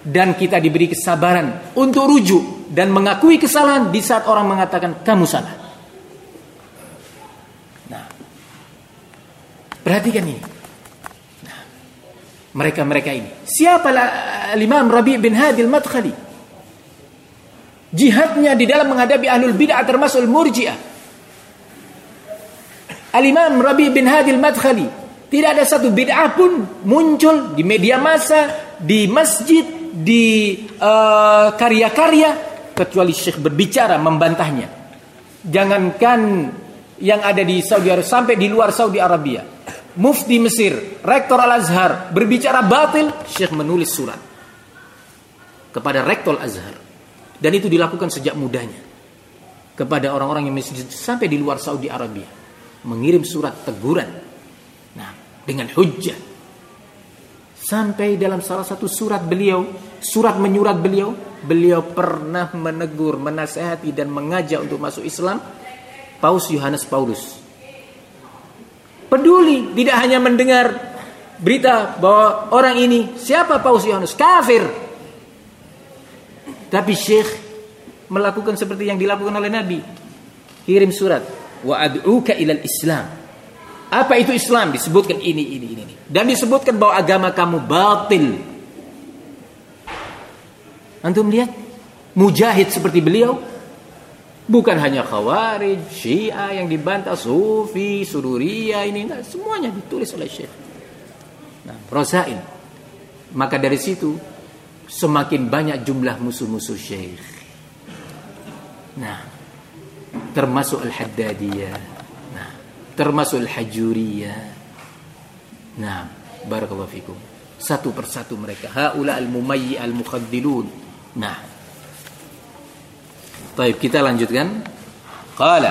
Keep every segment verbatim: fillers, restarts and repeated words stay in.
dan kita diberi kesabaran untuk rujuk dan mengakui kesalahan di saat orang mengatakan kamu salah. Nah, perhatikan ini. Nah, mereka-mereka ini. Siapa Imam Rabi' bin Hadi al-Madkhali? Jihadnya di dalam menghadapi ahlul bid'ah termasuk al-murji'ah. Al-Imam Rabi' bin Hadi al-Madkhali, tidak ada satu bid'ah pun muncul di media massa, di masjid, di uh, karya-karya, kecuali Syekh berbicara membantahnya. Jangankan yang ada di Saudi Arabia, sampai di luar Saudi Arabia, Mufti Mesir, Rektor Al-Azhar berbicara batil, Syekh menulis surat kepada Rektor Al-Azhar, dan itu dilakukan sejak mudanya kepada orang-orang yang masjid sampai di luar Saudi Arabia, mengirim surat teguran, nah, dengan hujjah. Sampai dalam salah satu surat beliau, surat menyurat beliau, beliau pernah menegur, menasihati dan mengajak untuk masuk Islam Paus Yohanes Paulus. Peduli, tidak hanya mendengar berita bahwa orang ini, siapa Paus Yohanes, kafir. Tapi Syekh melakukan seperti yang dilakukan oleh Nabi. Kirim surat, wa ad'uka ilal Islam. Apa itu Islam? Disebutkan ini, ini, ini. Dan disebutkan bahwa agama kamu batil. Antum lihat, mujahid seperti beliau, bukan hanya Khawarij, Syiah yang dibantah, Sufi, Sururiyah, ini enggak, semuanya ditulis oleh Syekh. Nah, Rasail. Maka dari situ semakin banyak jumlah musuh-musuh Syekh. Nah, termasuk Al-Haddadiyah, termasuk Al-Hajuriyah. Nah, barakallahu fikum. Satu persatu mereka. Haula al-mumayyi al-mukhaddilun. Nah. Baik, kita lanjutkan. Qala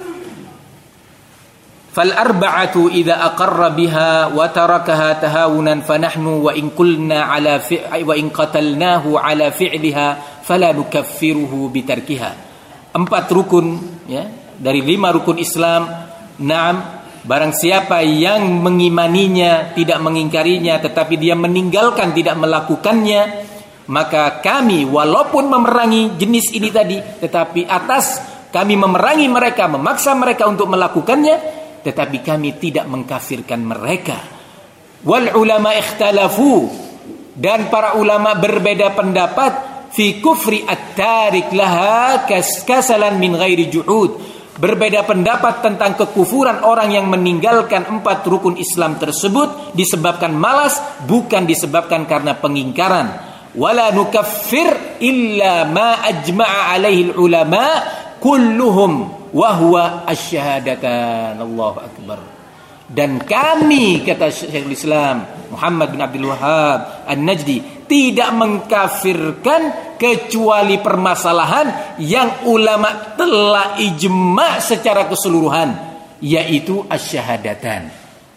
fal arba'atu idza aqarra biha wa tarakaha tahawunan fa nahnu wa in qulna ala fi'i wa in qatalnahu ala fi'liha fala nukaffiruhu bitarkiha. Empat rukun, ya, dari lima rukun Islam. Naam, barang siapa yang mengimaninya, tidak mengingkarinya, tetapi dia meninggalkan, tidak melakukannya, maka kami walaupun memerangi jenis ini tadi, tetapi atas kami memerangi mereka, memaksa mereka untuk melakukannya, tetapi kami tidak mengkafirkan mereka. Wal ulama ikhtalafu, dan para ulama berbeda pendapat fi kufri at-tarik laha kasalan min ghairi juhud. Berbeda pendapat tentang kekufuran orang yang meninggalkan empat rukun Islam tersebut disebabkan malas, bukan disebabkan karena pengingkaran. Wala nukaffir illa ma ajma'a alaihi ulama kulluhum wa huwa asyhadatan. Allahu akbar. Dan kami, kata Syekhul Islam Muhammad bin Abdul Wahhab An-Najdi, tidak mengkafirkan kecuali permasalahan yang ulama telah ijma' secara keseluruhan, yaitu asyhadatan.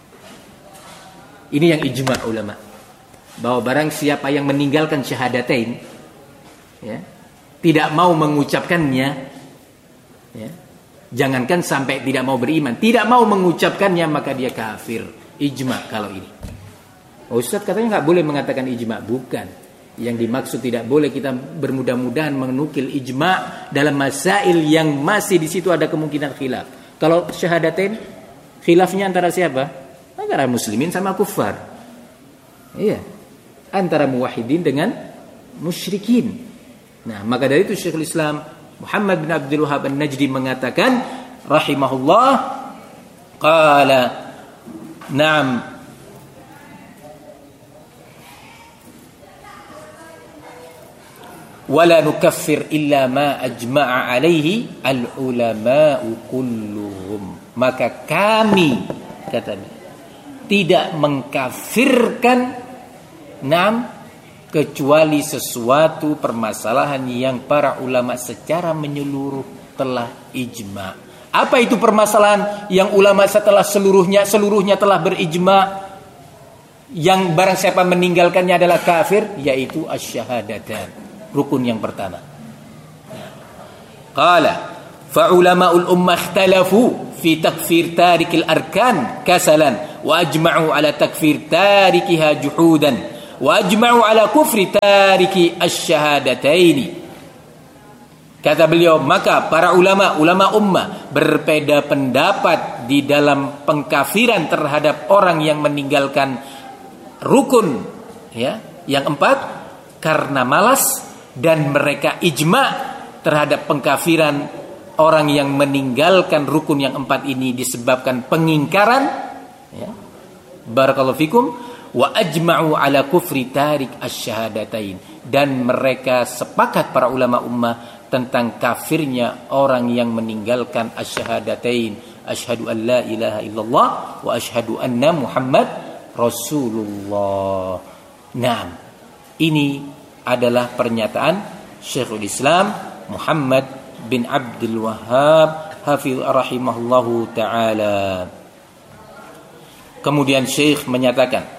Ini yang ijma' ulama, bahwa barang siapa yang meninggalkan syahadatain, ya, tidak mau mengucapkannya, ya, jangankan sampai tidak mau beriman, tidak mau mengucapkannya, maka dia kafir. Ijma' kalau ini. Oh, Ustaz katanya nggak boleh mengatakan ijma'. Bukan. Yang dimaksud tidak boleh kita bermudah-mudahan menukil ijma' dalam masail yang masih di situ ada kemungkinan khilaf. Kalau syahadatain, khilafnya antara siapa? Antara muslimin sama kufar. Iya. Antara muwahhidin dengan musyrikin. Nah, maka dari itu Syekhul Islam Muhammad bin Abdul Wahhab An-Najdi mengatakan rahimahullah, qala na'am wala nukaffir illa ma ajma'a alaihi al-ulama'u kulluhum. Maka kami, katanya, tidak mengkafirkan nam kecuali sesuatu permasalahan yang para ulama secara menyeluruh telah ijma'. Apa itu permasalahan yang ulama setelah seluruhnya seluruhnya telah berijma', yang barang siapa meninggalkannya adalah kafir, yaitu asyhadatan, rukun yang pertama. Qala fa ulama'ul ummah ikhtalafu fi takfir tarikil arkan kasalan wa ajma'u ala takfir tarikiha juhudan wa ajma'u ala kufri tariki asyhadataini. Kata beliau, maka para ulama, ulama ummah berbeda pendapat di dalam pengkafiran terhadap orang yang meninggalkan rukun, ya, yang empat karena malas, dan mereka ijma terhadap pengkafiran orang yang meninggalkan rukun yang empat ini disebabkan pengingkaran, ya. Barakallahu fikum. Wa ajma'u ala kufri tarik asyhadatain, dan mereka sepakat para ulama ummah tentang kafirnya orang yang meninggalkan asyhadatain, asyhadu an la ilaha illallah wa asyhadu anna Muhammad Rasulullah. Nah, ini adalah pernyataan Syekhul Islam Muhammad bin Abdul Wahhab hafiz rahimahullahu taala. Kemudian Syekh menyatakan,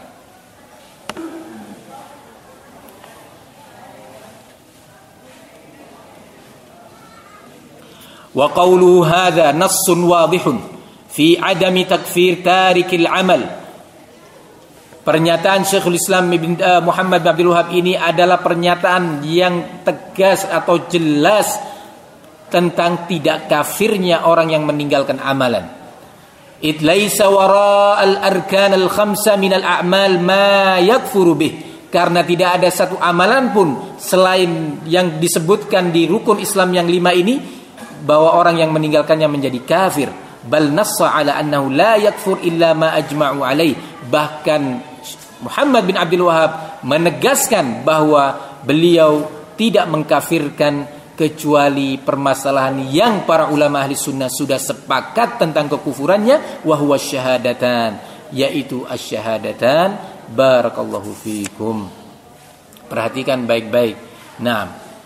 wa qawluhu hadha nassun wadihun fi adami takfir tarikil amal. Pernyataan Syekhul Islam Ibn uh, Muhammad bin Abdul Wahhab ini adalah pernyataan yang tegas atau jelas tentang tidak kafirnya orang yang meninggalkan amalan. It laisa wara al-arkan al-khamsa min al-a'mal ma yakfuru bih. Karena tidak ada satu amalan pun selain yang disebutkan di rukun Islam yang lima ini bahwa orang yang meninggalkannya menjadi kafir. Bal nassa ala annahu la yakfur illa ma ajma'u alaih. Bahkan Muhammad bin Abdul Wahhab menegaskan bahwa beliau tidak mengkafirkan kecuali permasalahan yang para ulama ahli sunnah sudah sepakat tentang kekufurannya, wa huwa syahadatan, yaitu asyhadatan. Barakallahu fikum. Perhatikan baik-baik. Naam.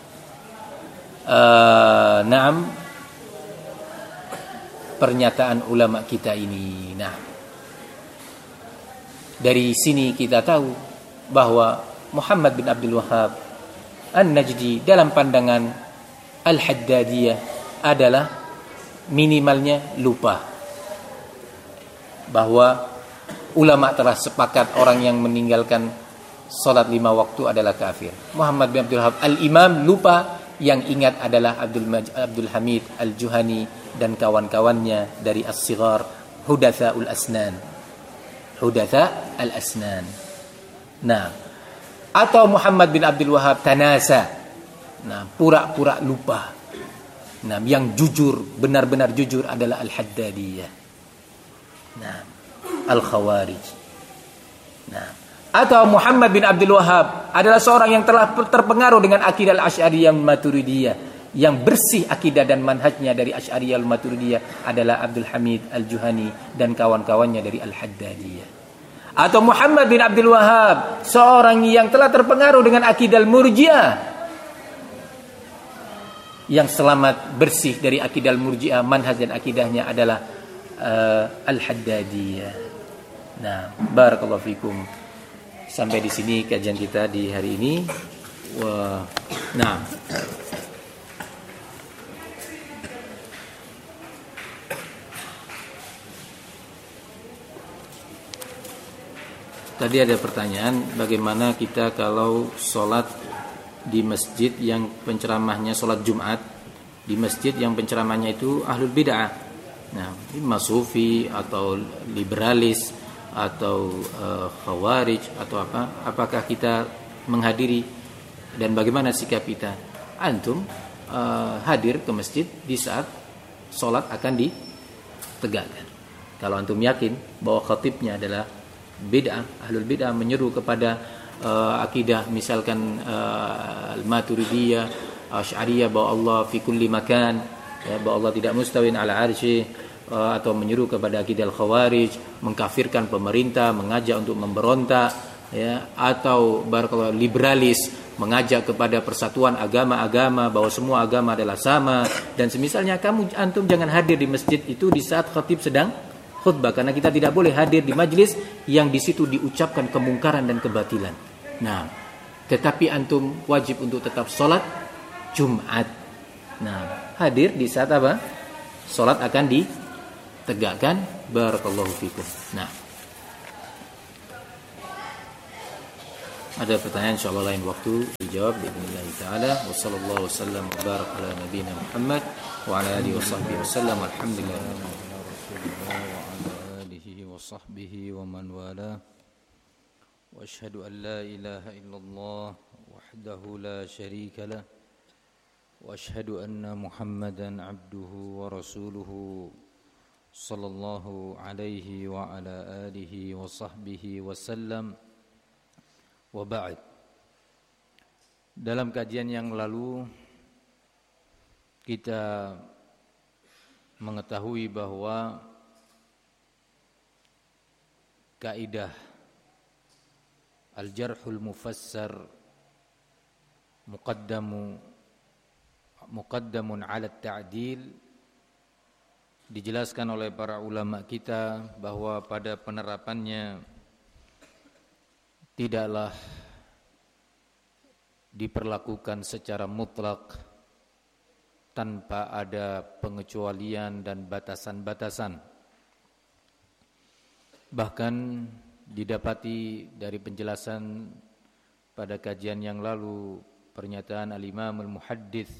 Uh, naam. Pernyataan ulama kita ini. Nah, dari sini kita tahu bahwa Muhammad bin Abdul Wahhab An-Najdi dalam pandangan Al-Haddadiyah adalah minimalnya lupa, bahwa ulama telah sepakat orang yang meninggalkan salat lima waktu adalah kafir. Muhammad bin Abdul Wahhab Al-Imam lupa, yang ingat adalah Abdul, Maj- Abdul Hamid Al-Juhani dan kawan-kawannya dari As-Sighar, Hudatsaul Asnan. Hudatsa al-Asnan. Nah, atau Muhammad bin Abdul Wahhab tanasa. Nah, pura-pura lupa. Nah, yang jujur, benar-benar jujur adalah Al-Haddadiyah. Nah, Al-Khawarij. Nah, atau Muhammad bin Abdul Wahhab adalah seorang yang telah terpengaruh dengan akidah Al-Asy'ariyah Maturidiyah. Yang bersih akidah dan manhajnya dari Asy'ariyah Maturidiyah adalah Abdul Hamid Al-Juhani dan kawan-kawannya dari Al-Haddadiyah. Atau Muhammad bin Abdul Wahhab, seorang yang telah terpengaruh dengan akidah Al-Murji'ah, yang selamat bersih dari akidah Al-Murji'ah, manhaj dan akidahnya adalah uh, Al-Haddadiyah. Nah, barakallahu fikum. Sampai di sini kajian kita di hari ini. Wah, nah. Tadi ada pertanyaan, bagaimana kita kalau sholat di masjid yang penceramahnya sholat Jumat, di masjid yang penceramahnya itu ahlul bid'ah, nah, masufi atau liberalis atau uh, khawarij atau apa, apakah kita menghadiri dan bagaimana sikap kita? Antum uh, hadir ke masjid di saat sholat akan ditegakkan. Kalau antum yakin bahwa khatibnya adalah bid'ah, ahlul bid'ah, menyeru kepada uh, akidah misalkan uh, Al-Maturidiyah, Asy'ariyah, bahwa Allah fi kulli makan, ya, bahwa Allah tidak mustawin ala arsy, uh, atau menyeru kepada akidah Al-Khawarij, mengkafirkan pemerintah, mengajak untuk memberontak, ya, atau barakallahu liberalis, mengajak kepada persatuan agama-agama, bahwa semua agama adalah sama dan semisalnya, kamu antum jangan hadir di masjid itu di saat khatib sedang khutbah, karena kita tidak boleh hadir di majlis yang di situ diucapkan kemungkaran dan kebatilan. Nah, tetapi antum wajib untuk tetap sholat Jumat. Nah, hadir di saat apa? Sholat akan ditegakkan. Barakallahu fikum. Nah, Ada pertanyaan insyaallah lain waktu dijawab باذنillah taala. Wassallallahu wasallam wa barak ala nabiyyina Muhammad wa ala alihi washabbihi wasallam. Alhamdulillah wa ala alihi washabbihi wa man wala. Wa asyhadu an la ilaha illallah wahdahu la syarika lah. Wa asyhadu anna Muhammadan abduhu wa rasuluhu sallallahu alaihi wa ala alihi washabbihi wasallam. Wa ba'd. Dalam kajian yang lalu kita mengetahui bahwa kaidah al-jarhul mufassar muqaddamu muqaddamun 'ala at-ta'dil dijelaskan oleh para ulama kita bahwa pada penerapannya tidaklah diperlakukan secara mutlak tanpa ada pengecualian dan batasan-batasan. Bahkan didapati dari penjelasan pada kajian yang lalu pernyataan al-Imam al-Muhaddits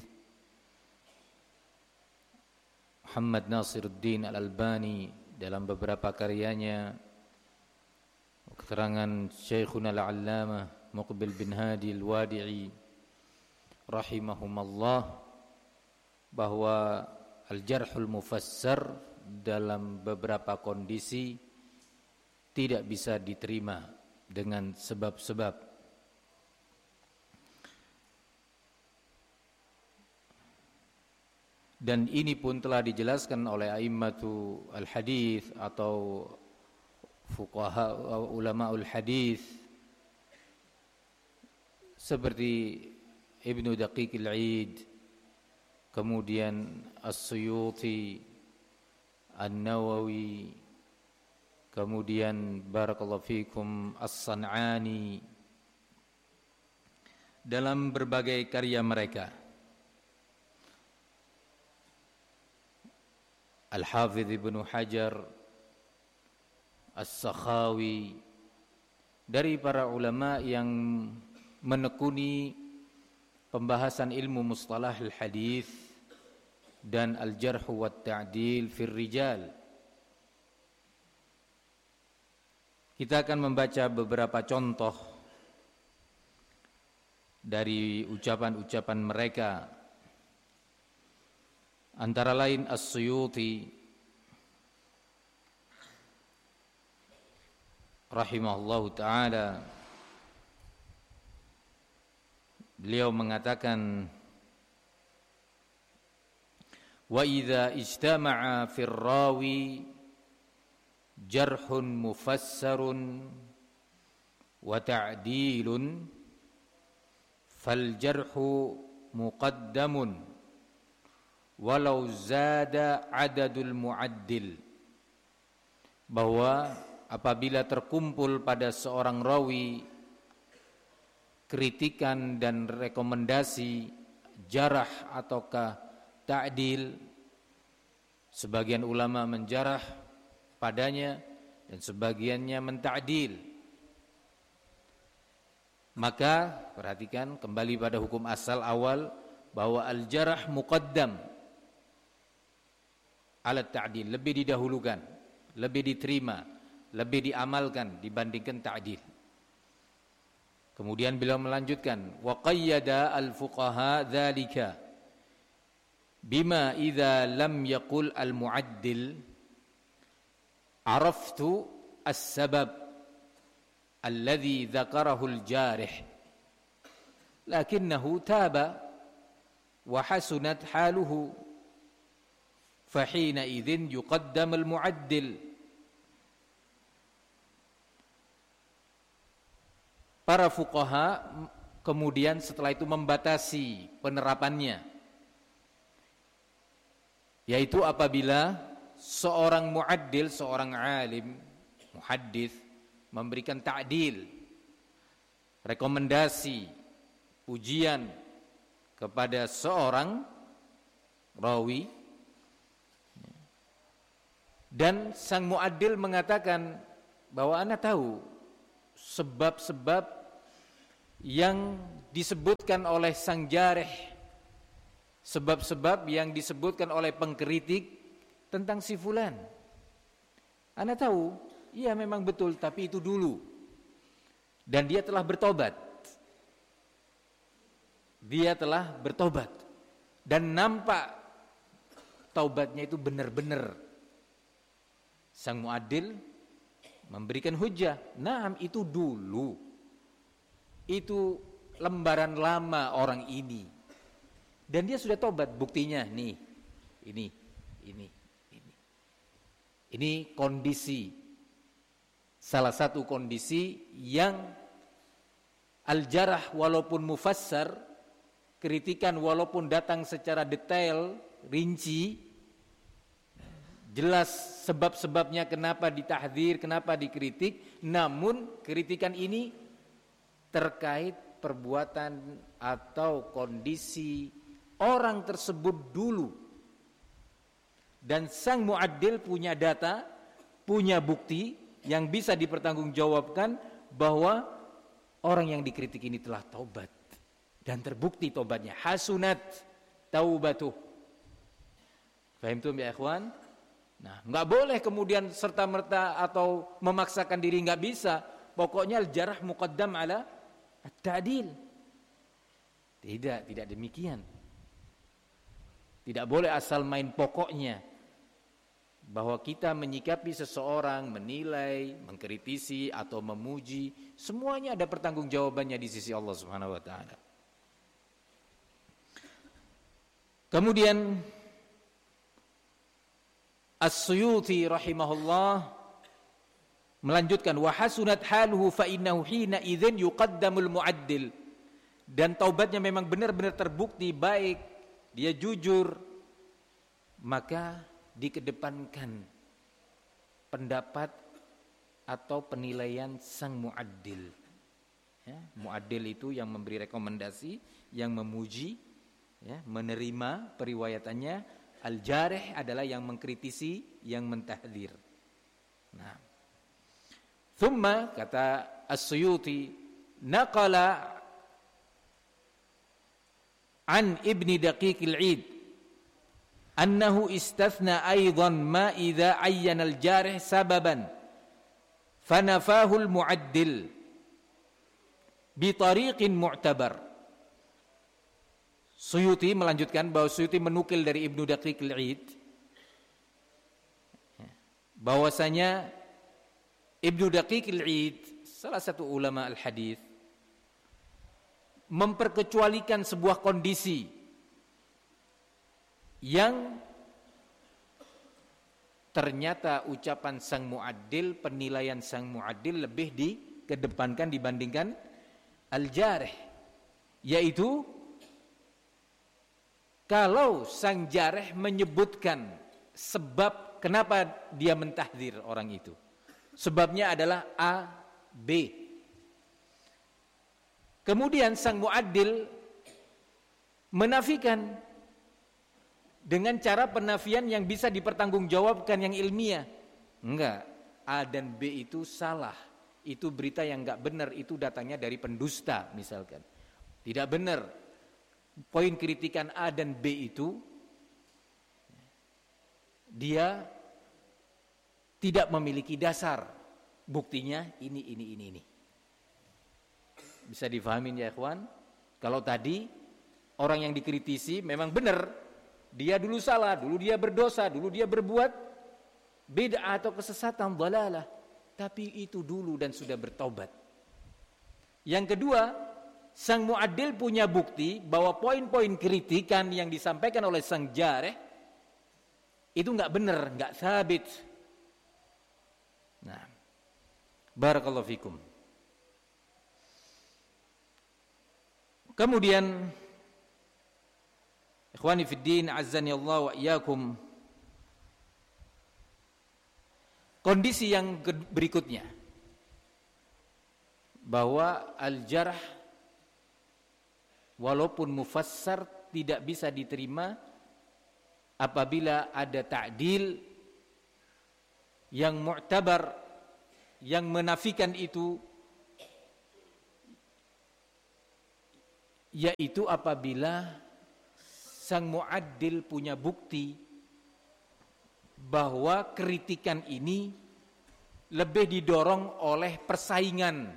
Muhammad Nasiruddin Al-Albani dalam beberapa karyanya, keterangan Syekhuna al-Allamah Muqbil bin Hadi al-Wadi'i rahimahumallah bahwa al-jarhul mufassar dalam beberapa kondisi tidak bisa diterima dengan sebab-sebab. Dan ini pun telah dijelaskan oleh a'immatu al-hadits atau fuqaha ulamaul hadis seperti Ibnu Daqiq al-Eid, kemudian As-Suyuti, An-Nawawi, kemudian barakallahu fikum As-San'ani dalam berbagai karya mereka. Al-Hafidh Ibnu Hajar, As-Sakhawi, dari para ulama yang menekuni pembahasan ilmu mustalah al-hadis dan al-jarh wa ta'dil fil rijal. Kita akan membaca beberapa contoh dari ucapan-ucapan mereka, antara lain As-Suyuti rahimahullahu ta'ala, beliau mengatakan, wa idza ijtama'a fir rawi jarhun mufassarun wa ta'dilun fal jarhu muqaddamun walau zada adadul mu'addil. Bahwa apabila terkumpul pada seorang rawi kritikan dan rekomendasi jarah ataukah ta'dil, sebagian ulama menjarah padanya dan sebagiannya menta'dil, maka perhatikan kembali pada hukum asal awal bahwa al-jarah muqaddam ala ta'dil, lebih didahulukan, lebih diterima, lebih diamalkan dibandingkan ta'dil. Kemudian beliau melanjutkan, wa qayyada al-fuqaha dzalika bima idza lam yaqul al-mu'addil araftu as-sabab alladhi dzakarahu al-jarih lakinnahu taba wa hasunat haluhu fahina idzin yuqaddam al-mu'addil. Para fuqaha kemudian setelah itu membatasi penerapannya, yaitu apabila seorang mu'addil, seorang alim, muhaddits memberikan ta'dil, rekomendasi, ujian kepada seorang rawi, dan sang mu'addil mengatakan bahwa ana tahu sebab-sebab yang disebutkan oleh sang jarih, sebab-sebab yang disebutkan oleh pengkritik tentang si fulan. Ana tahu, iya memang betul, tapi itu dulu. Dan dia telah bertobat. Dia telah bertobat. Dan nampak taubatnya itu benar-benar. Sang muadil memberikan hujjah. Naam, itu dulu. Itu lembaran lama orang ini. Dan dia sudah tobat, buktinya nih. Ini, ini. Ini kondisi, salah satu kondisi yang al-jarah walaupun mufassar, kritikan walaupun datang secara detail, rinci, jelas sebab-sebabnya kenapa ditahdzir, kenapa dikritik, namun kritikan ini terkait perbuatan atau kondisi orang tersebut dulu. Dan sang muaddil punya data, punya bukti yang bisa dipertanggungjawabkan bahwa orang yang dikritik ini telah taubat dan terbukti taubatnya. Hasunat taubatuh. Fahimtum ya ikhwan? Nah, enggak boleh kemudian serta-merta atau memaksakan diri, enggak bisa. Pokoknya al-jarh muqaddam ala at-ta'dil. Tidak, tidak demikian. Tidak boleh asal main pokoknya bahwa kita menyikapi seseorang, menilai, mengkritisi atau memuji, semuanya ada pertanggungjawabannya di sisi Allah Subhanahu wa taala. Kemudian As-Suyuti rahimahullah melanjutkan, wa hasunat haluhu fa innahu hina idzin yuqaddamul mu'addil. Dan taubatnya memang benar-benar terbukti baik, dia jujur, maka dikedepankan pendapat atau penilaian sang muaddil. Ya, muaddil itu yang memberi rekomendasi, yang memuji, ya, menerima periwayatannya. Al-jarih adalah yang mengkritisi, yang mentahdzir. Nah, thumma kata As-Suyuti, naqala an Ibni Daqiq al-Id annahu istathna aidan ma idza ayyana al-jarih sababan fanafahu al-mu'addil bi tariqin mu'tabar. Suyuti melanjutkan bahwa Suyuti menukil dari Ibnu Daqiq al-Id bahwasanya Ibnu Daqiq al-Id, salah satu ulama al-hadis, memperkecualikan sebuah kondisi yang ternyata ucapan sang muaddil, penilaian sang muaddil lebih dikedepankan dibandingkan al-jarih, yaitu kalau sang jarih menyebutkan sebab kenapa dia mentahdzir orang itu, sebabnya adalah A, B. Kemudian sang muaddil menafikan dengan cara penafian yang bisa dipertanggungjawabkan, yang ilmiah. Enggak, A dan B itu salah. Itu berita yang enggak benar, itu datangnya dari pendusta misalkan. Tidak benar. Poin kritikan A dan B itu dia tidak memiliki dasar. Buktinya ini ini ini ini. Bisa difahamin ya ikhwan? Kalau tadi orang yang dikritisi memang benar, dia dulu salah, dulu dia berdosa, dulu dia berbuat bid'ah atau kesesatan, dhalalah, tapi itu dulu dan sudah bertobat. Yang kedua, sang muaddil punya bukti bahwa poin-poin kritikan yang disampaikan oleh sang jarih itu enggak benar, enggak sabit. Nah, barakallahu fikum. Kemudian ikhwani fid din azzani Allah wa iyyakum, kondisi yang berikutnya bahwa al-jarh walaupun mufassar tidak bisa diterima apabila ada ta'dil yang mu'tabar, yang menafikan itu yaitu apabila sang mu'addil punya bukti bahwa kritikan ini lebih didorong oleh persaingan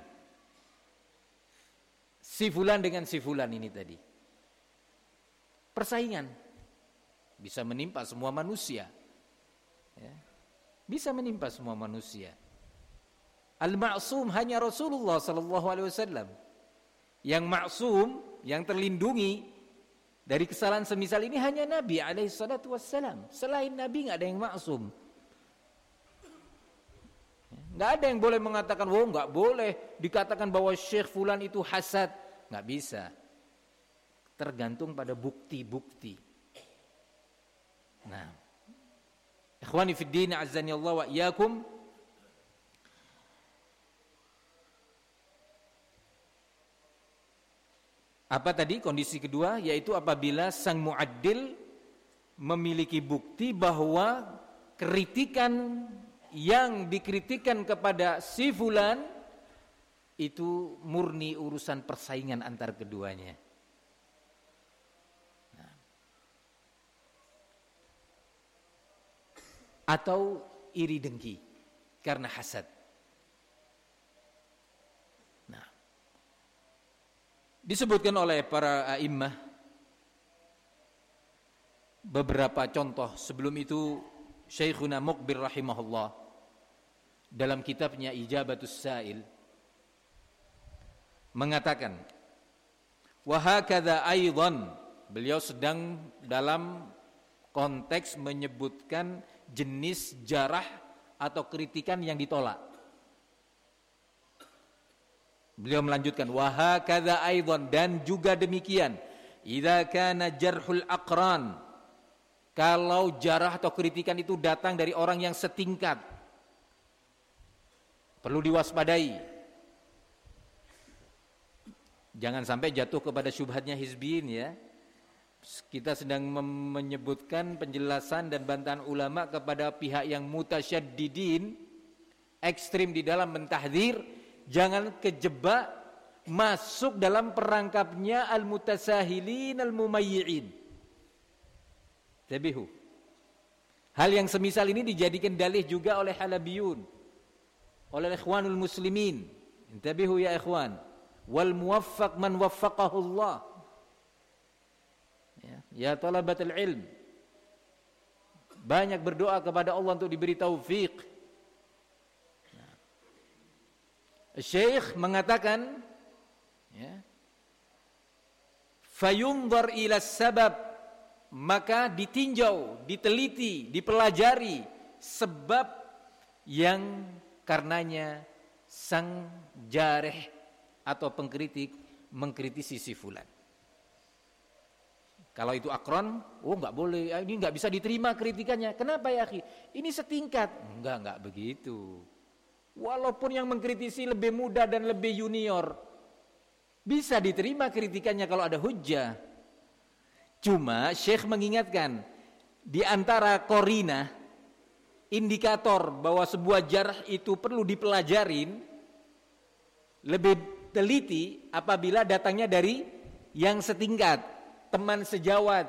si fulan dengan si fulan ini tadi. Persaingan bisa menimpa semua manusia, ya. Bisa menimpa semua manusia. Al-ma'sum hanya Rasulullah sallallahu alaihi wasallam. Yang maksum, yang terlindungi dari kesalahan semisal ini hanya Nabi alaihi salatu wassalam. Selain Nabi enggak ada yang maksum. Enggak ada yang boleh mengatakan, "Oh, enggak boleh dikatakan bahwa Syekh fulan itu hasad." Enggak bisa. Tergantung pada bukti-bukti. Nah, ikhwani fid din azzani Allah wa iyyakum. Apa tadi kondisi kedua? Yaitu apabila sang mu'addil memiliki bukti bahwa kritikan yang dikritikan kepada si fulan itu murni urusan persaingan antar keduanya. Nah. Atau iri dengki karena hasad. Nah, disebutkan oleh para a'immah beberapa contoh. Sebelum itu Syekhuna Muqbil rahimahullah dalam kitabnya Ijabatus Sa'il mengatakan, wa hakadha aidan, beliau sedang dalam konteks menyebutkan jenis jarah atau kritikan yang ditolak. Beliau melanjutkan, wa hakadha aidan, dan juga demikian, idza kana jarhul aqran, kalau jarah atau kritikan itu datang dari orang yang setingkat, perlu diwaspadai. Jangan sampai jatuh kepada syubhatnya hizbiyin, ya. Kita sedang menyebutkan penjelasan dan bantahan ulama kepada pihak yang mutasyaddidin, ekstrim di dalam mentahdzir. Jangan kejebak masuk dalam perangkapnya al-mutasahilin al-mumayyi'in. Tabihu. Hal yang semisal ini dijadikan dalih juga oleh Halabiyun, oleh ikhwanul muslimin. Tabihu ya ikhwan. Wal muwaffaq man waffaqahu Allah. Ya, ya talabatul ilm. Banyak berdoa kepada Allah untuk diberi taufik. Nah. Syekh mengatakan, ya, fayunzar ila sabab, maka ditinjau, diteliti, dipelajari sebab yang karenanya sang jarih atau pengkritik mengkritisi si fulan. Kalau itu akron, oh enggak boleh, ini enggak bisa diterima kritikannya. Kenapa ya akhi? Ini setingkat. Enggak, enggak begitu. Walaupun yang mengkritisi lebih muda dan lebih junior, bisa diterima kritikannya kalau ada hujjah. Cuma Syekh mengingatkan, di antara korina, indikator bahwa sebuah jarh itu perlu dipelajarin lebih teliti apabila datangnya dari yang setingkat, teman sejawat.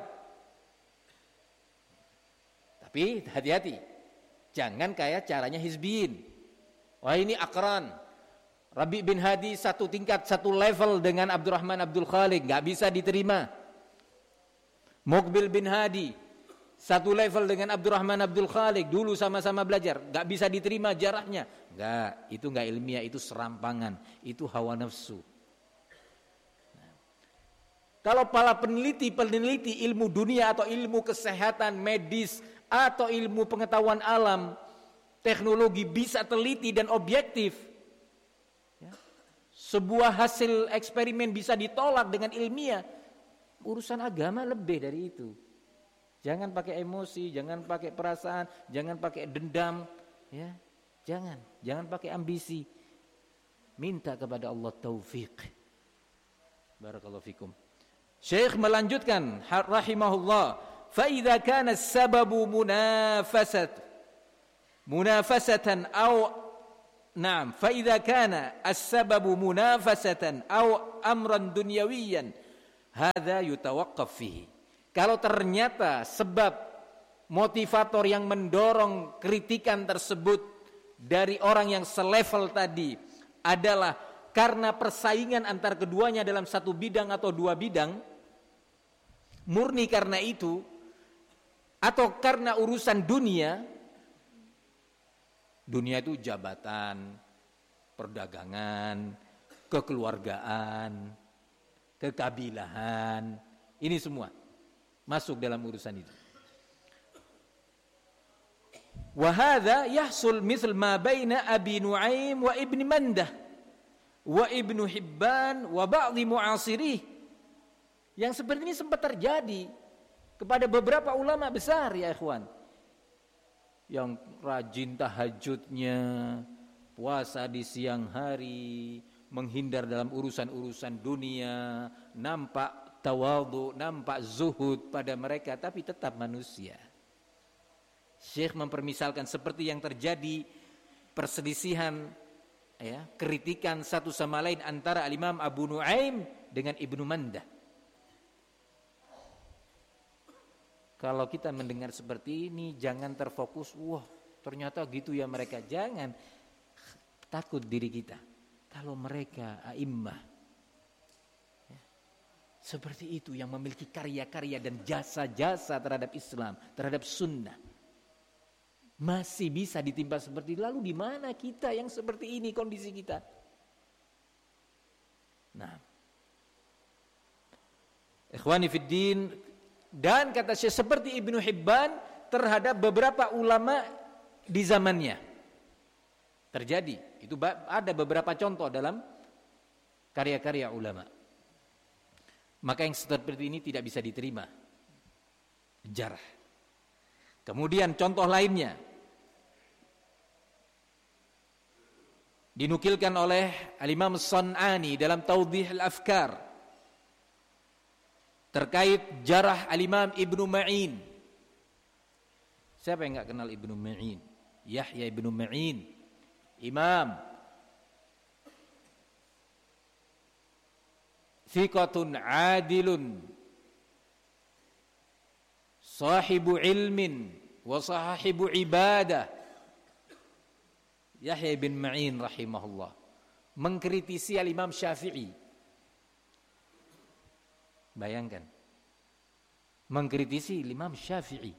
Tapi hati-hati, jangan kayak caranya hizbiyin. Wah, ini akran, Rabi bin Hadi satu tingkat, satu level dengan Abdurrahman Abdul Khaliq, gak bisa diterima. Muqbil bin Hadi satu level dengan Abdurrahman Abdul Khaliq, dulu sama-sama belajar, gak bisa diterima jarahnya. Enggak, itu enggak ilmiah, itu serampangan, itu hawa nafsu. Nah, kalau para peneliti-peneliti ilmu dunia atau ilmu kesehatan medis atau ilmu pengetahuan alam, teknologi bisa teliti dan objektif, ya, sebuah hasil eksperimen bisa ditolak dengan ilmiah. Urusan agama lebih dari itu. Jangan pakai emosi, jangan pakai perasaan, jangan pakai dendam, ya. Jangan, jangan pakai ambisi. Minta kepada Allah taufik. Barakallahu fikum. Syekh melanjutkan rahimahullah, fa idza kana as-sababu munafasat munafasatan aw na'am fa idza kana as-sababu munafasatan aw amran dunyawiyan hadza yutawaqqaf fihi. Kalau ternyata sebab motivator yang mendorong kritikan tersebut dari orang yang selevel tadi adalah karena persaingan antar keduanya dalam satu bidang atau dua bidang, murni karena itu, atau karena urusan dunia, dunia itu jabatan, perdagangan, kekeluargaan, kekabilahan, ini semua masuk dalam urusan itu. Wa hadza yahsul misl ma baina Abi Nuaim wa Ibnu Mandah wa Ibnu Hibban wa ba'd mu'asirih. Yang seperti ini sempat terjadi kepada beberapa ulama besar ya ikhwan, yang rajin tahajudnya, puasa di siang hari, menghindar dalam urusan-urusan dunia, nampak tawadhu, nampak zuhud pada mereka, tapi tetap manusia. Syekh mempermisalkan seperti yang terjadi perselisihan, ya, kritikan satu sama lain antara Al-Imam Abu Nuaim dengan Ibnu Mandah. Kalau kita mendengar seperti ini, jangan terfokus, wah ternyata gitu ya mereka. Jangan takut diri kita. Kalau mereka a'immah ya, seperti itu, yang memiliki karya-karya dan jasa-jasa terhadap Islam, terhadap sunnah, masih bisa ditimpa seperti itu. Lalu di mana kita yang seperti ini kondisi kita? Nah, ikhwani fiddin, dan kata Syekh seperti Ibnu Hibban terhadap beberapa ulama di zamannya terjadi. Itu ada beberapa contoh dalam karya-karya ulama. Maka yang seperti ini tidak bisa diterima, jarah. Kemudian contoh lainnya dinukilkan oleh Al-Imam As-San'ani dalam Tawdih Al-Afkar terkait jarah Al-Imam Ibnu Ma'in. Siapa yang enggak kenal Ibnu Ma'in? Yahya Ibnu Ma'in, imam thiqatun adilun, sahibu ilmin wa sahibu ibadah. Yahya bin Ma'in rahimahullah mengkritisi Al-Imam Syafi'i. Bayangkan, mengkritisi Imam Syafi'i.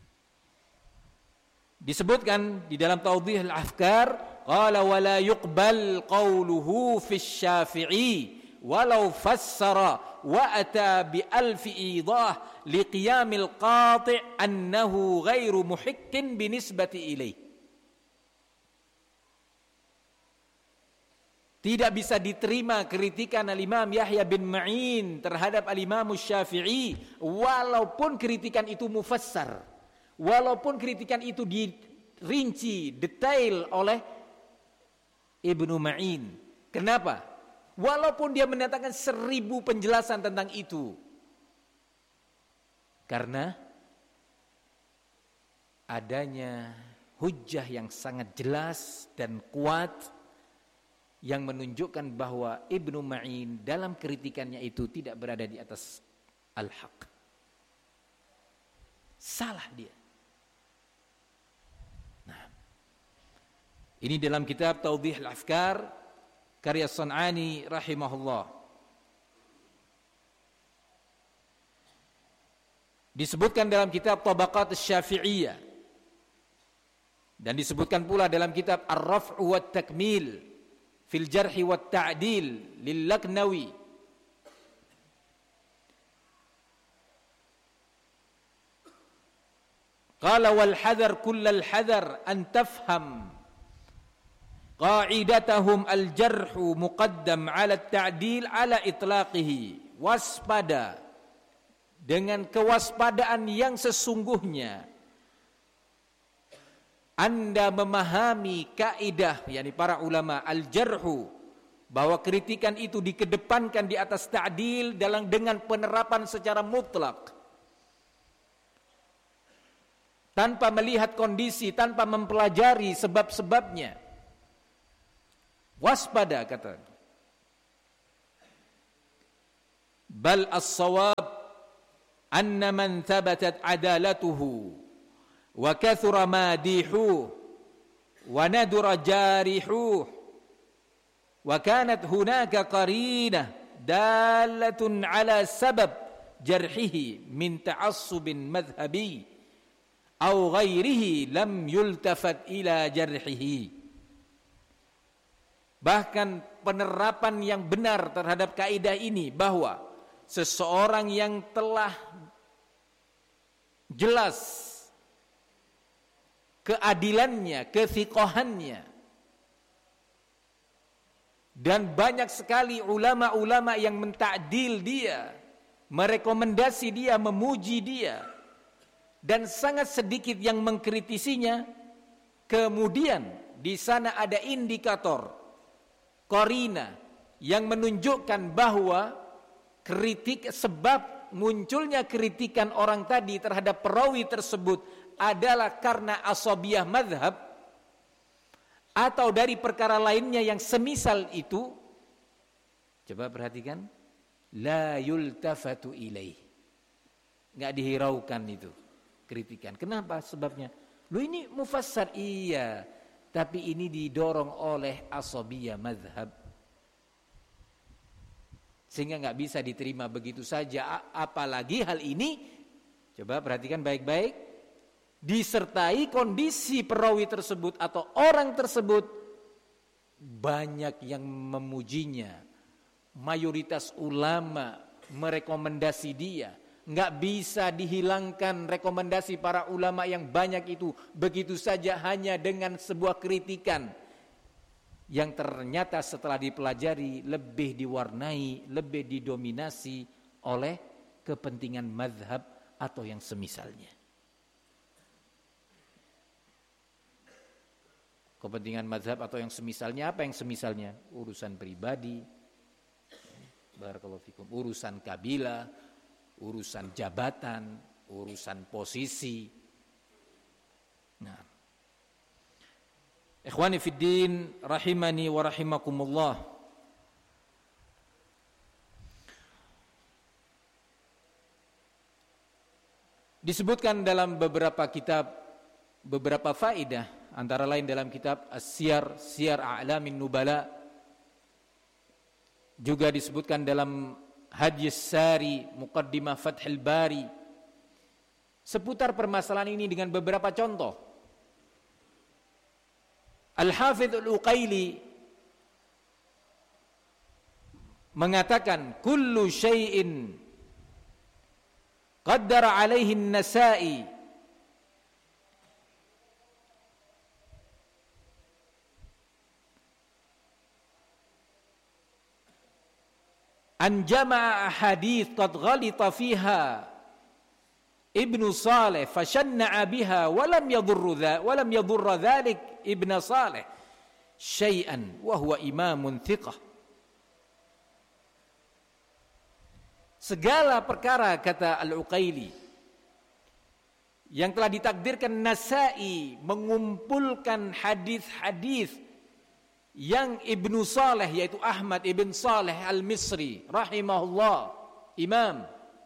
Disebutkan di dalam Tawdih Al-Afkar, qala wa la yuqbal qawluhu fi Syafi'i walau fassara wa ata bi alfi idah liqiyamil qati' annahu ghairu muhikkin binisbati ilaih. Tidak bisa diterima kritikan Al-Imam Yahya bin Ma'in terhadap Al-Imam Syafi'i, walaupun kritikan itu mufassar, walaupun kritikan itu dirinci detail oleh Ibnu Ma'in. Kenapa? Walaupun dia mendatangkan seribu penjelasan tentang itu, karena adanya hujjah yang sangat jelas dan kuat yang menunjukkan bahwa Ibnu Ma'in dalam kritikannya itu tidak berada di atas al-haq. Salah dia. Nah, ini dalam kitab Tawdih Al-Afkar karya San'ani rahimahullah. Disebutkan dalam kitab Tabaqat Asy-Syafi'iyah, dan disebutkan pula dalam kitab Ar-Raf' wa Takmil fil Jarh wa Ta'dil lil Laknawi. Qala wal hadar kullal hadar an tafham qa'idatahum al jarhu muqaddam ala at-ta'dil ala itlaqihi. Waspada dengan kewaspadaan yang sesungguhnya Anda memahami kaidah, yakni para ulama, al-jarhu, bahwa kritikan itu dikedepankan di atas ta'dil dalam dengan penerapan secara mutlak, tanpa melihat kondisi, tanpa mempelajari sebab-sebabnya. Waspada, kata. bal as-shawab anna man thabatat adalatuhu wa kathura madihuh wa nadura jarihuh wa kanat hunaka qarinah dalatun ala sabab jarhihi min ta'assubin madhhabi aw ghairihi lam yultafat ila jarhihi. Bahkan penerapan yang benar terhadap kaidah ini, bahwa seseorang yang telah jelas keadilannya, kethiqahannya, dan banyak sekali ulama-ulama yang mentakdil dia, merekomendasi dia, memuji dia, dan sangat sedikit yang mengkritisinya, kemudian di sana ada indikator qarina yang menunjukkan bahwa kritik, sebab munculnya kritikan orang tadi terhadap perawi tersebut adalah karena asabiyah madhab atau dari perkara lainnya yang semisal itu. Coba perhatikan, la yultafatu ilaih, nggak dihiraukan itu kritikan. Kenapa? Sebabnya, lu ini mufassar, iya, tapi ini didorong oleh asabiyah madhab, sehingga nggak bisa diterima begitu saja. Apalagi hal ini, coba perhatikan baik-baik, disertai kondisi perawi tersebut atau orang tersebut banyak yang memujinya, mayoritas ulama merekomendasi dia. Nggak bisa dihilangkan rekomendasi para ulama yang banyak itu begitu saja hanya dengan sebuah kritikan yang ternyata setelah dipelajari lebih diwarnai, lebih didominasi oleh kepentingan mazhab atau yang semisalnya. Kepentingan mazhab atau yang semisalnya. Apa yang semisalnya? Urusan pribadi, barakallahu fikum, urusan kabilah, urusan jabatan, urusan posisi. Nah, ikhwani fiddin rahimani wa rahimakumullah, disebutkan dalam beberapa kitab beberapa faidah, antara lain dalam kitab As-Siyar, Siyar A'lamin Nubala, juga disebutkan dalam Hadis Sari, Muqaddimah Fathul Bari, seputar permasalahan ini dengan beberapa contoh. Al-Hafidz Al-Uqaili mengatakan, kullu syai'in qaddara alaihi an-Nasa'i an jama'a ahadits qad ghalita fiha Ibnu Saleh fashanna'a biha wa lam yadurru dha wa lam yadurra dhalik Ibnu Saleh syai'an wa huwa imamun thiqah. Segala perkara, kata Al-Uqaili, yang telah ditakdirkan Nasa'i mengumpulkan hadis-hadis yang Ibnu Saleh, yaitu Ahmad ibn Saleh al-Misri rahimahullah, imam,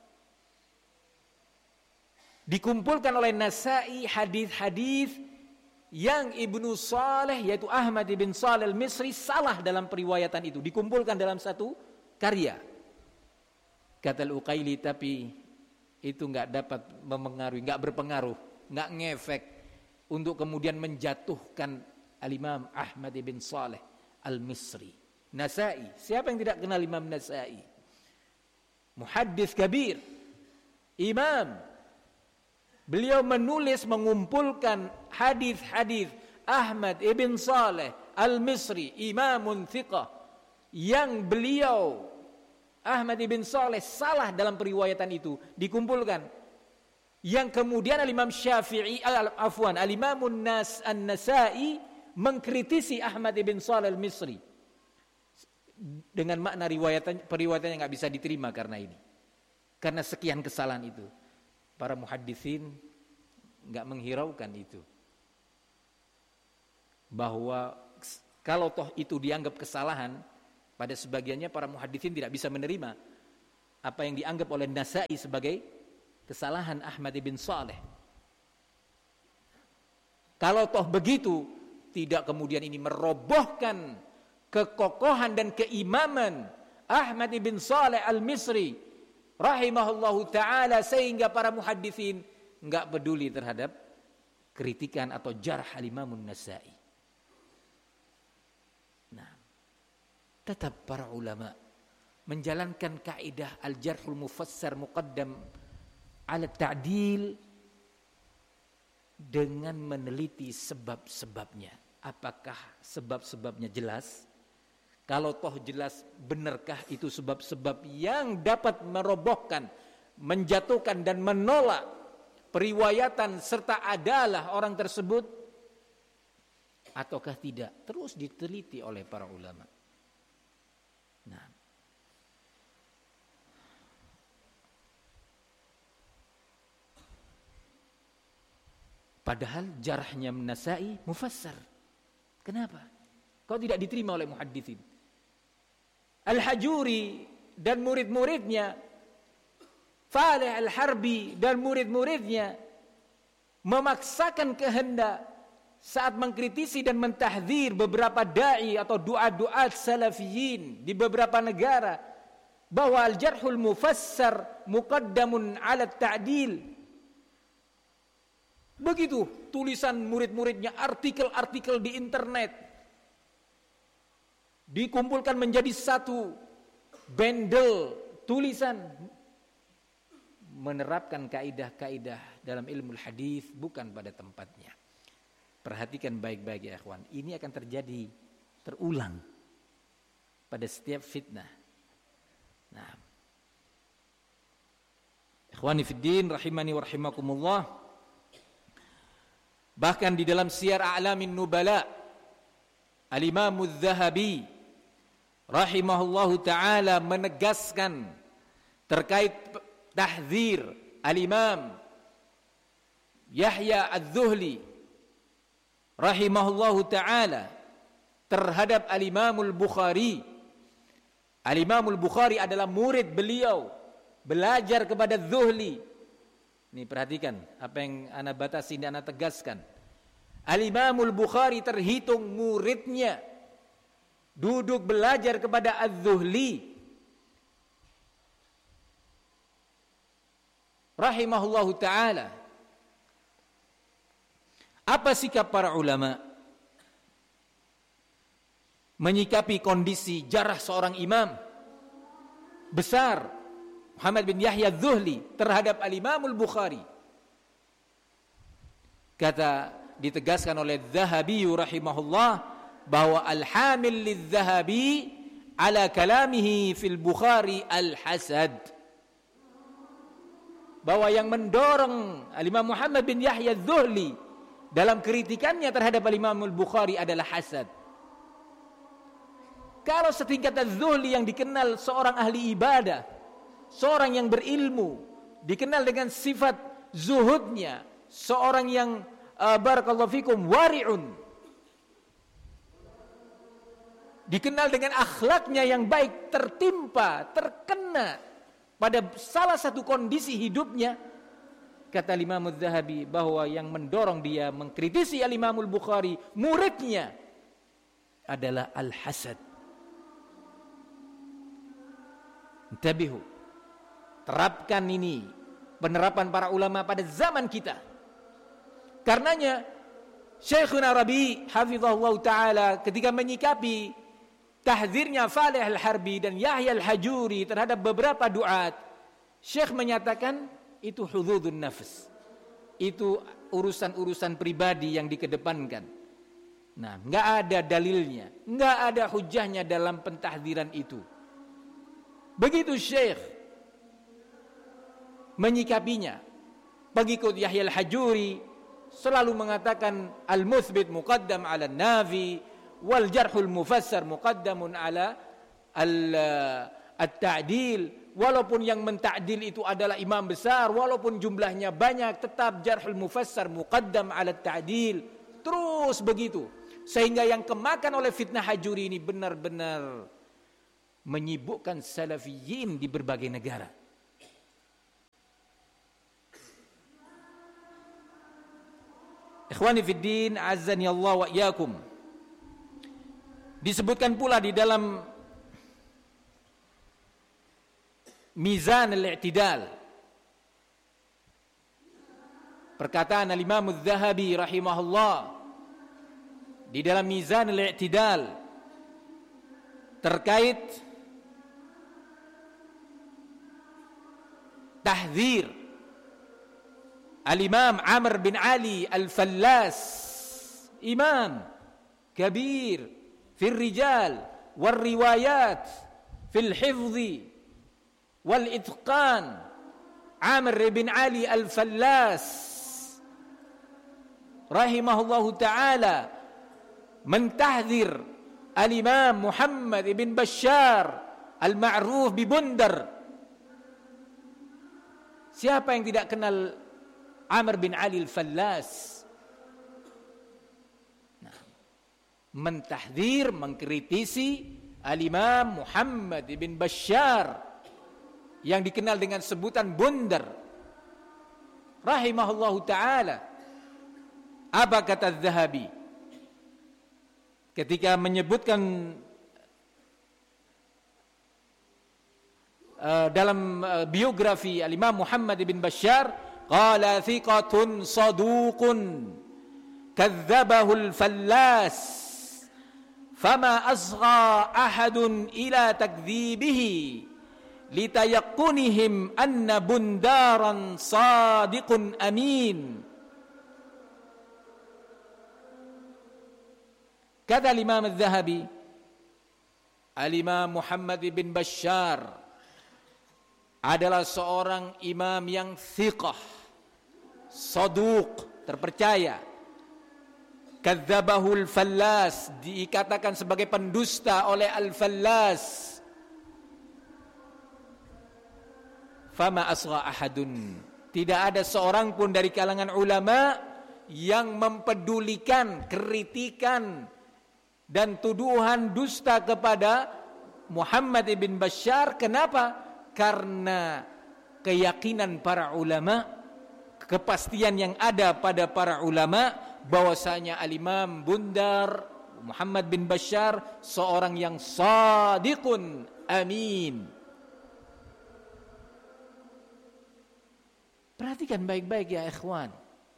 dikumpulkan oleh Nasa'i hadis-hadis yang Ibnu Saleh, yaitu Ahmad ibn Saleh al-Misri, salah dalam periwayatan itu, dikumpulkan dalam satu karya. Kata Al-Uqaili, tapi itu enggak dapat mempengaruhi, enggak berpengaruh, enggak ngefek untuk kemudian menjatuhkan Al-Imam Ahmad ibn Saleh al-Misri. Nasa'i, siapa yang tidak kenal Imam Nasa'i? Muhaddits kabir, imam. Beliau menulis, mengumpulkan hadis-hadis Ahmad ibn Saleh al-Misri, imamun thiqah, yang beliau Ahmad ibn Saleh salah dalam periwayatan itu, dikumpulkan. Yang kemudian Al-Imam Syafi'i, al-Afwan, Al-Imamun Nas an-Nasa'i mengkritisi Ahmad ibn Saleh al-Misri dengan makna riwayatan, periwayatannya nggak bisa diterima karena ini, karena sekian kesalahan itu. Para muhaddisin nggak menghiraukan itu, bahwa kalau toh itu dianggap kesalahan, pada sebagiannya para muhaddisin tidak bisa menerima. apa yang dianggap oleh Nasa'i sebagai kesalahan Ahmad bin Saleh. Kalau toh begitu, tidak kemudian ini merobohkan kekokohan dan keimaman Ahmad bin Saleh Al-Misri rahimahullahu ta'ala, sehingga para muhadditsin enggak peduli terhadap kritikan atau jarh al-Imamun Nasa'i. Nah, tetap para ulama menjalankan kaidah al-jarhul mufassar muqaddam ala ta'dil dengan meneliti sebab-sebabnya. Apakah sebab-sebabnya jelas? Kalau toh jelas, benarkah itu sebab-sebab yang dapat merobohkan, menjatuhkan dan menolak periwayatan serta adalah orang tersebut, ataukah tidak? Terus diteliti oleh para ulama. Nah, padahal jarahnya Nasa'i mufassar. Kenapa? Kau tidak diterima oleh muhadditsin? Al-Hajuri dan murid-muridnya, Falih Al-Harbi dan murid-muridnya memaksakan kehendak saat mengkritisi dan mentahdzir beberapa dai atau duat-duat salafiyin di beberapa negara bahwa al-jarhul mufassar muqaddamun 'ala ta'dil. Begitu tulisan murid-muridnya, artikel-artikel di internet dikumpulkan menjadi satu bundle tulisan menerapkan kaidah-kaidah dalam ilmu hadis bukan pada tempatnya. Perhatikan baik-baik ya ikhwan, ini akan terjadi terulang pada setiap fitnah. Nah, ikhwani fiddin rahimani wa rahimakumullah, bahkan di dalam Siyar A'lamin Nubala Al-Imam Az-Zahabi rahimahullahu ta'ala menegaskan terkait tahdzir Al-Imam Yahya Az-Zuhli rahimahullahu ta'ala terhadap Al-Imam Al-Bukhari. Al-Imam Al-Bukhari adalah murid beliau, belajar kepada Zuhli. Ini perhatikan apa yang ana batasi dan ana tegaskan. Al-Imam Al-Bukhari terhitung muridnya, duduk belajar kepada Az-Zuhli rahimahullahu ta'ala. Apa sikap para ulama menyikapi kondisi jarah seorang imam besar Muhammad bin Yahya Az-Zuhli terhadap Al-Imam Al-Bukhari? Kata, ditegaskan oleh Zahabi rahimahullah bahwa al-hamil lidz-Zahabi ala kalamihi fil Bukhari al-hasad, bahwa yang mendorong Al-Imam Muhammad bin Yahya Az-Zuhli dalam kritikannya terhadap Al-Imam Al-Bukhari adalah hasad. Kalau setingkat Az-Zuhli yang dikenal seorang ahli ibadah, seorang yang berilmu, dikenal dengan sifat zuhudnya, seorang yang uh, barakallahu fikum wari'un, dikenal dengan akhlaknya yang baik, tertimpa, terkena pada salah satu kondisi hidupnya, kata Imam Az-Zahabi bahwa yang mendorong dia mengkritisi Al-Imam Al-Bukhari, muridnya, adalah al-hasad. Intabihu, terapkan ini, penerapan para ulama pada zaman kita. Karenanya Syekhuna Rabi hafizahullah ta'ala ketika menyikapi tahdzirnya Falih Al-Harbi dan Yahya Al-Hajuri terhadap beberapa duat, Syekh menyatakan itu hududun nafs, itu urusan-urusan pribadi yang dikedepankan. Nah, enggak ada dalilnya, enggak ada hujahnya dalam pentahdziran itu. Begitu Syekh menyikapinya. Pengikut Yahya Al-Hajuri selalu mengatakan al-muthbit muqaddam 'ala an-nafi wal jarhul mufassar muqaddamun 'ala al-ta'dil. Walaupun yang menta'dil itu adalah imam besar, walaupun jumlahnya banyak, tetap jarhul mufassar muqaddam 'ala ta'dil. Terus begitu, sehingga yang kemakan oleh fitnah Hajuri ini benar-benar menyibukkan salafiyin di berbagai negara. Ikhwani fid din, azzani Allah wa iyyakum. Disebutkan pula di dalam Mizan al-i'tidal, perkataan al-Imam Az-Zahabi rahimahullah di dalam Mizan al-i'tidal terkait tahdzir Al-Imam Amr bin Ali Al-Fallas, imam kabir fil rijal wal riwayat fil hifzi wal itqan. Amr bin Ali Al-Fallas rahimahullahu taala mentahdzir Al-Imam Muhammad ibn Bashar al-ma'ruf bi Bundar. Siapa yang tidak kenal Amr bin Ali Al-Fallas? Nah, mentahdzir, mengkritisi Al-Imam Muhammad ibn Bashar yang dikenal dengan sebutan Bundar rahimahullahu taala. Apa kata Az-Zahabi ketika menyebutkan uh, dalam uh, biografi Al-Imam Muhammad ibn Bashar, qala thiqatun saduqun kadzabahu al-Fallas fama asgha ahadun ila takdzibihi litayaqunihim anna bundaran sadiqun amin. Kata Imam Az-Zahabi, Al-Imam Muhammad bin Bashar adalah seorang imam yang thiqah, saduq, terpercaya. Kadzabahul Fallas, dikatakan sebagai pendusta oleh Al-Fallas. Fama asgha ahadun, tidak ada seorang pun dari kalangan ulama yang mempedulikan kritikan dan tuduhan dusta kepada Muhammad ibn Bashar. Kenapa? Karena keyakinan para ulama, kepastian yang ada pada para ulama bahwasanya Al-Imam Bundar Muhammad bin Bashar seorang yang shadiqun amin. Perhatikan baik-baik ya ikhwan.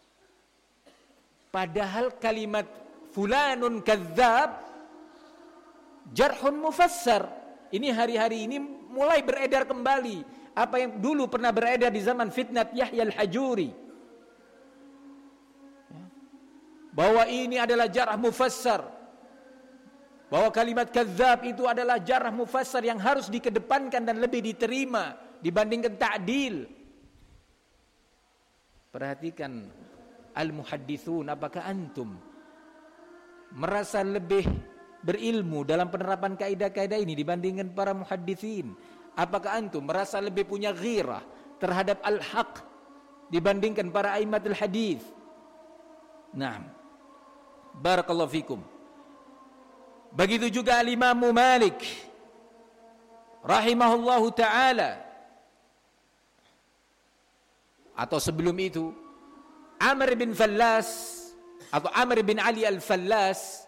Padahal kalimat fulanun kadzab jarhun mufassar, ini hari-hari ini mulai beredar kembali apa yang dulu pernah beredar di zaman fitnat Yahya al-Hajuri, bahwa ini adalah jarh mufassar, bahwa kalimat kadzab itu adalah jarh mufassar yang harus dikedepankan dan lebih diterima dibandingkan ta'dil. Perhatikan al-muhaddithun, apakah antum merasa lebih berilmu dalam penerapan kaidah-kaidah ini dibandingkan para muhadditsin? Apakah antum merasa lebih punya ghirah terhadap al-haq dibandingkan para a'immatul hadis? Naam. Barakallahu fikum. Begitu juga al-Imam Malik rahimahullahu taala, atau sebelum itu Amr bin Fallas atau Amr bin Ali Al-Fallas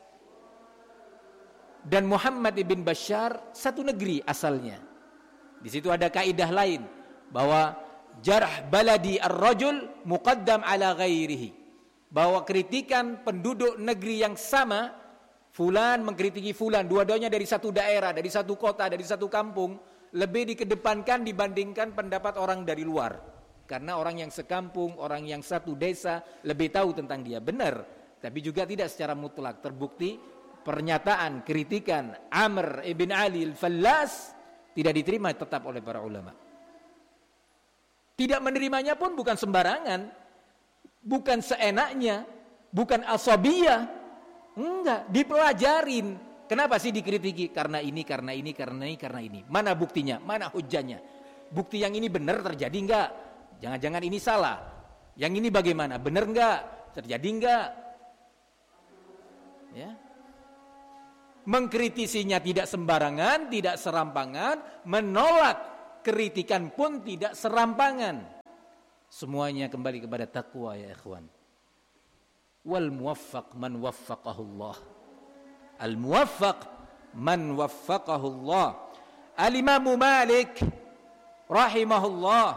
dan Muhammad ibn Bashar satu negeri asalnya. Di situ ada kaidah lain bahwa jarh baladi ar-rajul muqaddam ala ghairihi, bahwa kritikan penduduk negeri yang sama, fulan mengkritiki fulan, dua-duanya dari satu daerah, dari satu kota, dari satu kampung, lebih dikedepankan dibandingkan pendapat orang dari luar. Karena orang yang sekampung, orang yang satu desa lebih tahu tentang dia. Benar, tapi juga tidak secara mutlak terbukti pernyataan kritikan Amr ibn Ali Al-Fallas tidak diterima tetap oleh para ulama. Tidak menerimanya pun bukan sembarangan, bukan seenaknya, bukan asabiyah. Enggak, dipelajarin. Kenapa sih dikritiki? Karena ini, karena ini, karena ini, karena ini. Mana buktinya? Mana hujjahnya? Bukti yang ini benar terjadi enggak? Jangan-jangan ini salah. Yang ini bagaimana? Benar enggak? Terjadi enggak? Ya. Mengkritisinya tidak sembarangan, tidak serampangan, menolak kritikan pun tidak serampangan. Semuanya kembali kepada takwa ya ikhwan. Wal muwaffaq man waffaqahu Allah. Al muwaffaq man waffaqahu Allah. Al Imam Malik rahimahullah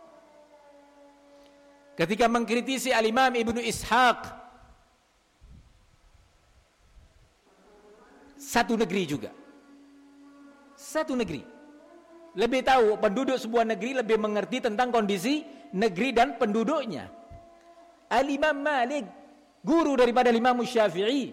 ketika mengkritisi Al Imam Ibnu Ishaq, satu negeri juga, satu negeri, lebih tahu penduduk sebuah negeri, lebih mengerti tentang kondisi negeri dan penduduknya. Al Imam Malik, guru daripada Imam Syafi'i,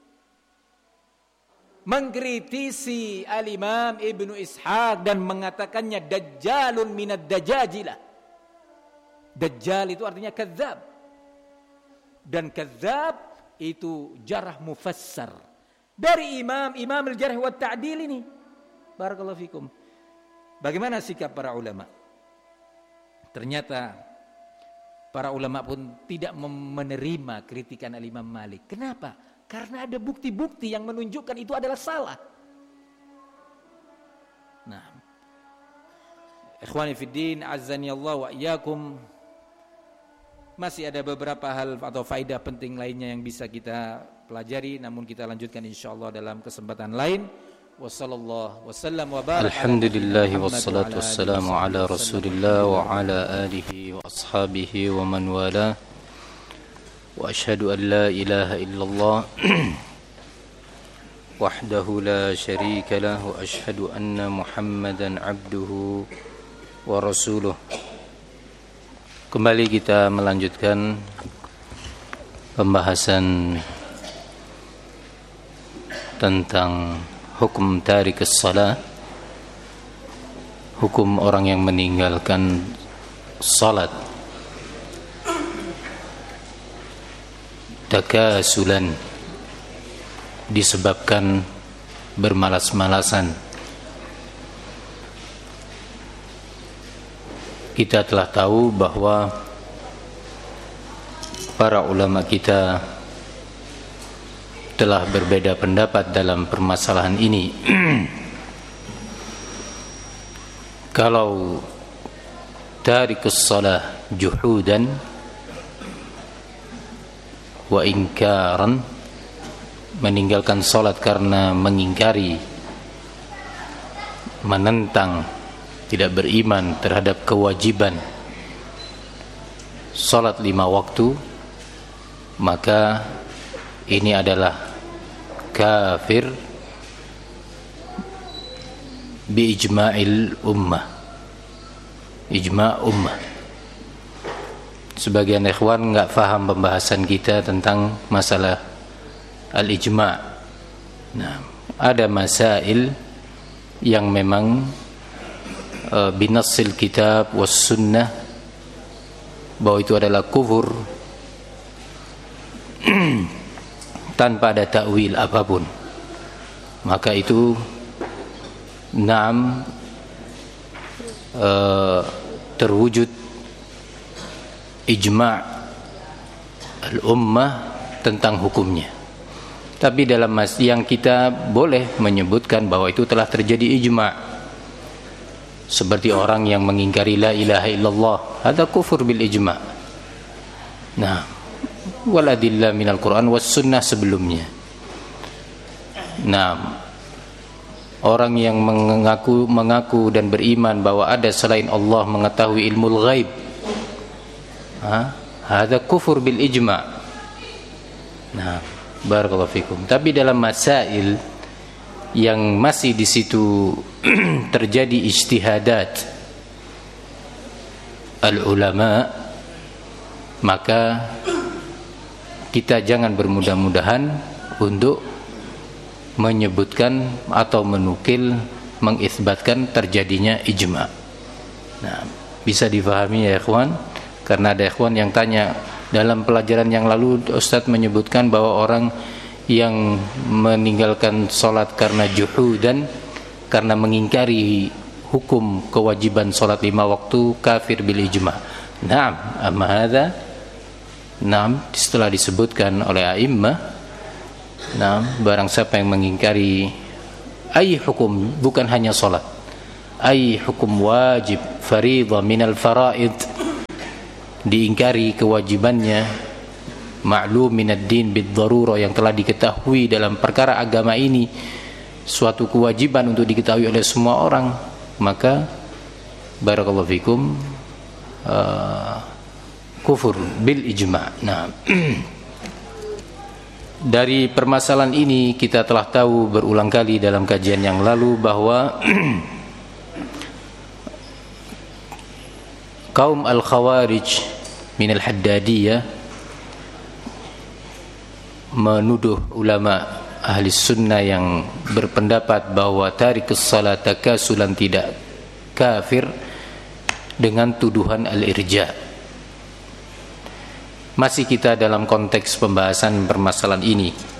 mengkritisi Al Imam Ibnu Ishaq dan mengatakannya dajjalun minad dajajilah. Dajjal itu artinya kadzab, dan kadzab itu jarah mufassar dari imam imam al-jarh wa ta'dil ini. Barakallahu fikum. Bagaimana sikap para ulama? Ternyata para ulama pun tidak menerima kritikan Al-Imam Malik. Kenapa? Karena ada bukti-bukti yang menunjukkan itu adalah salah. Nah, ikhwani fiddin, azzani Allah wa iyyakum, masih ada beberapa hal atau faedah penting lainnya yang bisa kita pelajari, namun kita lanjutkan insyaallah dalam kesempatan lain. Wassallallahu wasallam wa barak. Alhamdulillah wassalatu wassalamu ala Rasulillah wa ala alihi wa ashabihi wa man wala. Wa asyhadu an la ilaha illallah wahdahu la syarika lah wa asyhadu anna Muhammadan abduhu wa rasuluh. Kembali kita melanjutkan pembahasan tentang hukum tarikus salat, hukum orang yang meninggalkan salat takasulan, disebabkan bermalas-malasan. Kita telah tahu bahwa para ulama kita telah berbeda pendapat dalam permasalahan ini. Kalau tarikus salah juhudan wa ingkaran, meninggalkan salat karena mengingkari, menentang, tidak beriman terhadap kewajiban salat lima waktu, maka ini adalah kafir bi ijma'il ummah, ijma' ummah. Sebagian ikhwan enggak faham pembahasan kita tentang masalah al-ijma'. Nah, ada masail yang memang uh, binassil kitab was sunnah bahwa itu adalah kufur tanpa ada takwil apapun, maka itu naam uh, terwujud ijma' al-ummah tentang hukumnya. Tapi dalam mas yang kita boleh menyebutkan bahwa itu telah terjadi ijma', seperti orang yang mengingkari la ilaha illallah, ada kufur bil ijma'. Nah, wal adillah minal Quran was sunnah sebelumnya. Nah, orang yang mengaku mengaku dan beriman bahwa ada selain Allah mengetahui ilmu ghaib, ha, ada kufur bil ijma'. Nah, barakallahu fikum. Tapi dalam masail yang masih di situ terjadi ijtihadat al ulama, maka kita jangan bermudah-mudahan untuk menyebutkan atau menukil, mengisbatkan terjadinya ijma'. Nah, bisa difahami ya ikhwan, karena ada ikhwan yang tanya, dalam pelajaran yang lalu Ustadz menyebutkan bahwa orang yang meninggalkan salat karena juhudan, karena mengingkari hukum kewajiban salat lima waktu, kafir bil ijma'. Naam, amma hadza, naam, setelah disebutkan oleh a'immah Nah, barang siapa yang mengingkari ay hukum, bukan hanya salat, ay hukum wajib fardhu minal faraid, diingkari kewajibannya ma'lum minad din bid darurah, yang telah diketahui dalam perkara agama ini suatu kewajiban untuk diketahui oleh semua orang, maka barakallahu fikum uh, kufur bil ijma'. Nah, dari permasalahan ini kita telah tahu berulang kali dalam kajian yang lalu bahwa kaum al-khawarij min al-haddadiyah menuduh ulama ahli sunnah yang berpendapat bahwa tarikus salat takasulan tidak kafir dengan tuduhan al-irja. Masih kita dalam konteks pembahasan permasalahan ini.